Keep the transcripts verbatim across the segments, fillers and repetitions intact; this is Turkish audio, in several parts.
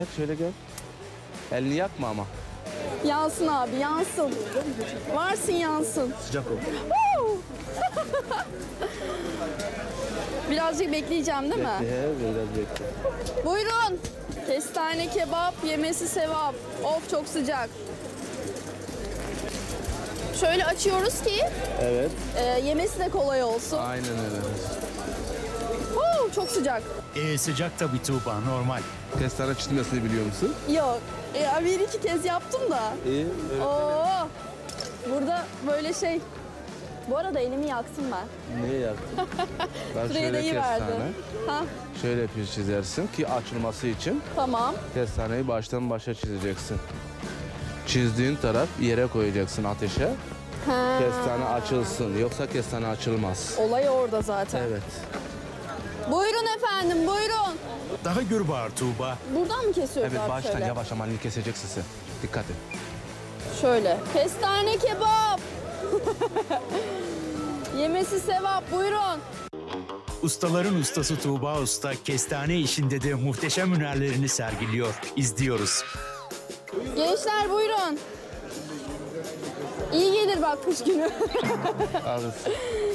Şöyle gel. Elini yakma ama. Yansın abi, yansın. Varsın yansın. Sıcak ol. Birazcık bekleyeceğim değil mi? Bekle, biraz bekle. Buyurun. Kestane kebap, yemesi sevap. Of çok sıcak. Şöyle açıyoruz ki Evet. e, yemesi de kolay olsun. Aynen öyle. Oo, çok sıcak. E, sıcak tabii Tuğba, normal. Kestane çizmesini biliyor musun? Yok. E, bir iki kez yaptım da. İyi. Evet. Oo. Burada böyle şey. Bu arada elimi yaktım ben. Niye yaktın? Ben Şuraya şöyle da iyi verdi. kestane. Ha, Şöyle bir çizersin ki açılması için tamam. kestaneyi baştan başa çizeceksin. Çizdiğin taraf yere koyacaksın ateşe. Ha. Kestane açılsın. Yoksa kestane açılmaz. Olay orada zaten. Evet. Buyurun efendim, buyurun. Daha gür bağır Tuğba. Buradan mı kesiyoruz Evet abi baştan şöyle? yavaş ama elini keseceksin sen. Dikkat et. Şöyle. Kestane kebap. Yemesi sevap, buyurun. Ustaların ustası Tuğba Usta, kestane işinde de muhteşem hünerlerini sergiliyor. İzliyoruz. Gençler buyurun. İyi gelir bak kış günü. Alırsın.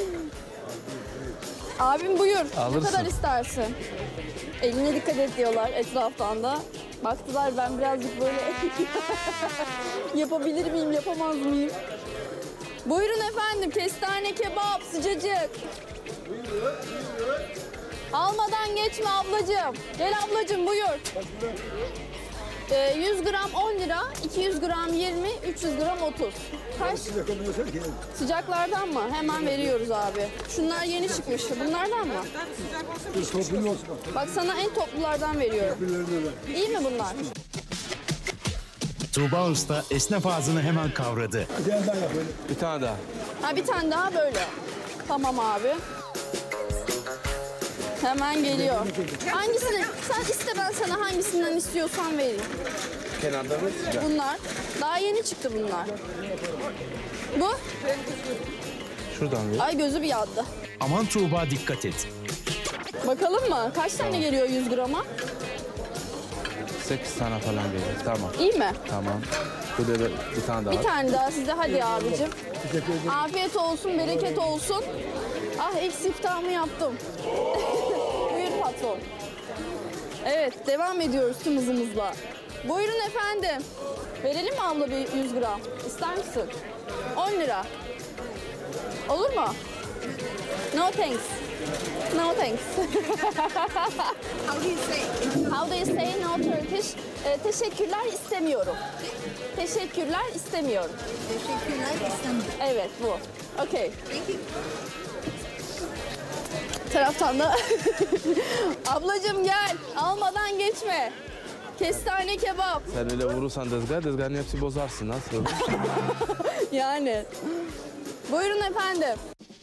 Abim buyur. Alırsın. Ne kadar istersin? Eline dikkat et diyorlar etraftan da. Baktılar ben birazcık böyle yapabilir miyim, yapamaz mıyım? Buyurun efendim, kestane kebap sıcacık. Almadan geçme ablacığım. Gel ablacığım buyur. Ee, yüz gram on lira, iki yüz gram yirmi, üç yüz gram otuz. Kaç? Sıcaklardan mı? Hemen veriyoruz abi. Şunlar yeni çıkmıştı. Bunlardan mı? Bak sana en toplulardan veriyorum. İyi mi bunlar? Tuğba Usta esnaf ağzını hemen kavradı. Bir tane daha. Ha bir tane daha böyle. Tamam abi. Hemen geliyor. Hangisini? Sen iste ben sana hangisinden istiyorsan vereyim. Kenarda mı sıcak? Bunlar. Daha yeni çıktı bunlar. Bu? Şuradan ver. Ay gözü bir yandı. Aman Tuğba dikkat et. Bakalım mı? Kaç tane geliyor yüz grama? sekiz tane falan geliyor. Tamam. İyi mi? Tamam. Bu da bir, bir tane daha. Bir tane daha size hadi abicim. Afiyet olsun, bereket olsun. Ah ilk siftahımı yaptım. Buyur patron. Evet devam ediyoruz tüm hızımızla. Buyurun efendim. Verelim mi abla bir yüz gram? İster misin? on lira. Olur mu? No thanks. No thanks. How do you say? How do you say no Turkish? Ee, teşekkürler istemiyorum. Teşekkürler istemiyorum. Teşekkürler İstanbul. Evet bu. Okey. Thank you. Taraftan da ablacığım gel almadan geçme. Kestane kebap Sen öyle vurursan dezgah, dezgahın hepsi bozarsın. Nasıl? yani. Buyurun efendim.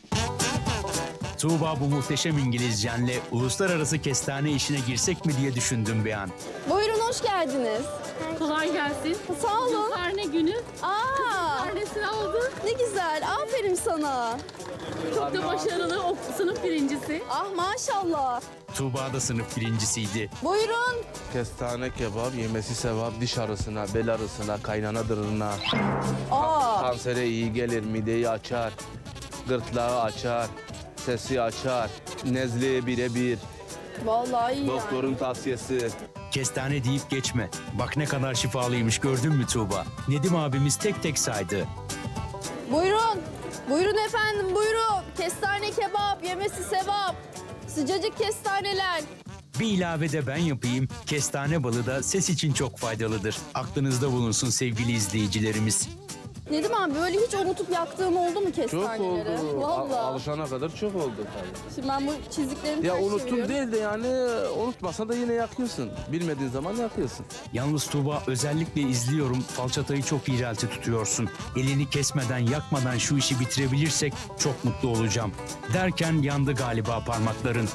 Tuğba bu muhteşem İngilizcenle uluslararası kestane işine girsek mi diye düşündüm bir an. Buyurun hoş geldiniz. Kolay gelsin. Sağ olun. Karne günü. Aa, Karnesini aldı. ne güzel. Aferin sana. Çok da başarılı. O sınıf birincisi. Ah maşallah. Tuğba da sınıf birincisiydi. Buyurun. Kestane kebap yemesi sevap, diş arasına, bel arasına, kaynana dırına. Aa, Kansere iyi gelir, mideyi açar, gırtlağı açar, sesi açar, nezleye birebir, vallahi iyi yani. doktorun tavsiyesi. Kestane deyip geçme. Bak ne kadar şifalıymış, gördün mü Tuğba? Nedim abimiz tek tek saydı. Buyurun. Buyurun efendim buyurun. Kestane kebap yemesi sevap. Sıcacık kestaneler. Bir ilave de ben yapayım. Kestane balı da ses için çok faydalıdır. Aklınızda bulunsun sevgili izleyicilerimiz. Nedim abi böyle hiç unutup yaktığım oldu mu Çok kestaneleri? oldu. Vallahi. Al- alışana kadar çok oldu tabii. Şimdi ben bu çiziklerimi Ya ters unuttum çeviriyorum. değil de yani unutmasan da yine yakıyorsun. Bilmediğin zaman yakıyorsun. Yalnız Tuğba özellikle izliyorum. Falçatayı çok iğrelti tutuyorsun. Elini kesmeden, yakmadan şu işi bitirebilirsek çok mutlu olacağım. Derken yandı galiba parmakların.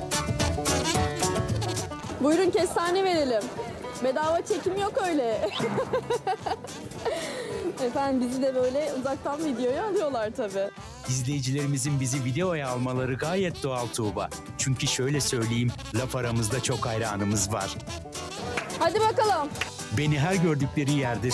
Buyurun kestane verelim. Bedava çekim yok öyle. Efendim bizi de böyle uzaktan videoya alıyorlar tabii. İzleyicilerimizin bizi videoya almaları gayet doğal Tuğba. Çünkü şöyle söyleyeyim, laf aramızda çok hayranımız var. Hadi bakalım. Beni her gördükleri yerde